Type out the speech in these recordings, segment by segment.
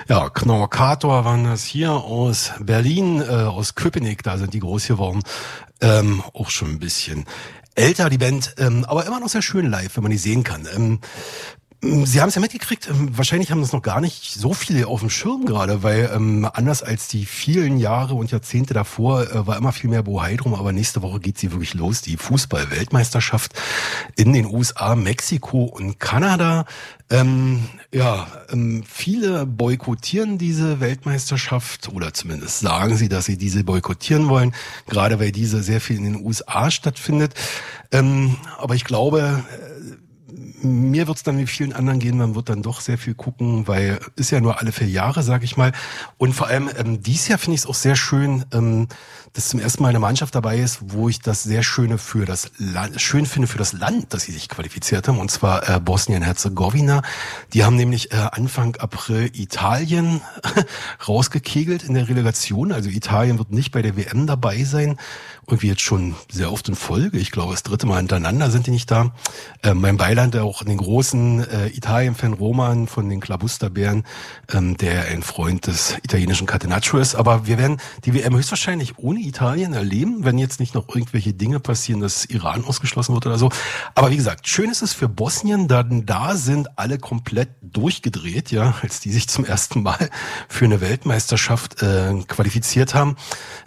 Ja, Knorkator waren das hier aus Berlin, aus Köpenick, da sind die groß geworden. Auch schon ein bisschen älter, die Band, aber immer noch sehr schön live, wenn man die sehen kann. Sie haben es ja mitgekriegt, wahrscheinlich haben das noch gar nicht so viele auf dem Schirm gerade, weil anders als die vielen Jahre und Jahrzehnte davor war immer viel mehr Bohai drum, aber nächste Woche geht sie wirklich los, die Fußball-Weltmeisterschaft in den USA, Mexiko und Kanada. Viele boykottieren diese Weltmeisterschaft oder zumindest sagen sie, dass sie diese boykottieren wollen, gerade weil diese sehr viel in den USA stattfindet. Aber ich glaube, mir wird's dann wie vielen anderen gehen, man wird dann doch sehr viel gucken, weil ist ja nur alle 4 Jahre, sag ich mal. Und vor allem dies Jahr finde ich es auch sehr schön, dass zum ersten Mal eine Mannschaft dabei ist, wo ich das sehr schön finde für das Land, dass sie sich qualifiziert haben, und zwar Bosnien-Herzegowina. Die haben nämlich Anfang April Italien rausgekegelt in der Relegation. Also Italien wird nicht bei der WM dabei sein. Irgendwie jetzt schon sehr oft in Folge. Ich glaube, das 3. Mal hintereinander sind die nicht da. Mein Beiland auch den großen Italien-Fan Roman von den Klabusterbären, der ein Freund des italienischen Catenaccio ist. Aber wir werden die WM höchstwahrscheinlich ohne Italien erleben, wenn jetzt nicht noch irgendwelche Dinge passieren, dass Iran ausgeschlossen wird oder so. Aber wie gesagt, schön ist es für Bosnien, da sind alle komplett durchgedreht, ja, als die sich zum ersten Mal für eine Weltmeisterschaft qualifiziert haben.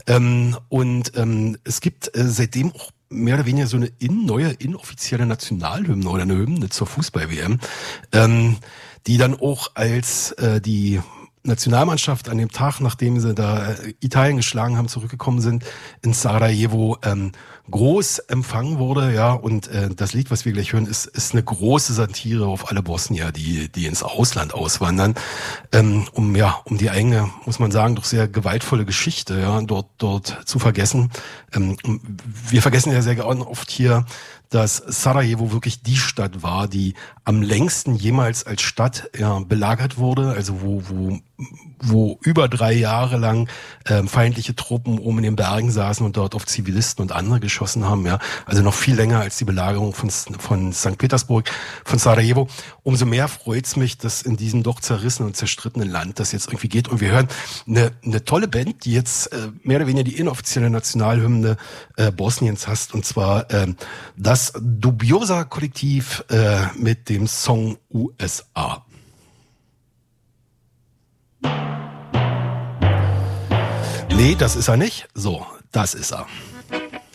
Es gibt seitdem auch mehr oder weniger so eine neue inoffizielle Nationalhymne oder eine Hymne zur Fußball-WM, die dann auch als die Nationalmannschaft an dem Tag, nachdem sie da Italien geschlagen haben, zurückgekommen sind, in Sarajevo groß empfangen wurde, ja, und das Lied, was wir gleich hören, ist eine große Satire auf alle Bosnier, die ins Ausland auswandern, um die eigene, muss man sagen, doch sehr gewaltvolle Geschichte, ja, dort zu vergessen. Wir vergessen ja sehr oft hier, dass Sarajevo wirklich die Stadt war, die am längsten jemals als Stadt belagert wurde, also wo über 3 Jahre lang feindliche Truppen oben in den Bergen saßen und dort auf Zivilisten und andere geschossen haben, ja, also noch viel länger als die Belagerung von St. Petersburg, von Sarajevo. Umso mehr freut's mich, dass in diesem doch zerrissenen und zerstrittenen Land das jetzt irgendwie geht, und wir hören eine tolle Band, die jetzt mehr oder weniger die inoffizielle Nationalhymne Bosniens hast, und zwar das Dubiosa-Kollektiv mit dem Song USA. Nee, das ist er nicht. So, das ist er.